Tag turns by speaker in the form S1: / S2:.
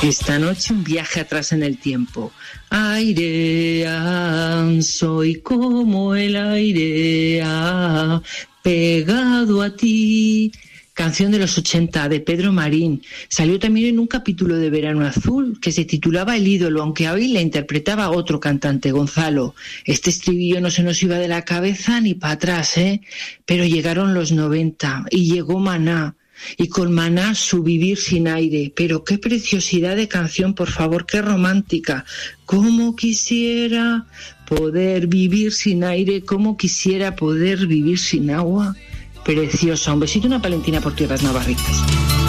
S1: Esta noche un viaje atrás en el tiempo. Aire, soy como el aire, pegado a ti. Canción de los 80 de Pedro Marín. Salió también en un capítulo de Verano Azul que se titulaba El ídolo, aunque hoy la interpretaba otro cantante, Gonzalo. Este estribillo no se nos iba de la cabeza ni para atrás, pero llegaron los 90 y llegó Maná. Y con Maná su Vivir sin aire. Pero qué preciosidad de canción, por favor, qué romántica. Cómo quisiera poder vivir sin aire, cómo quisiera poder vivir sin agua. Preciosa. Un besito y una palentina por tierras navarritas.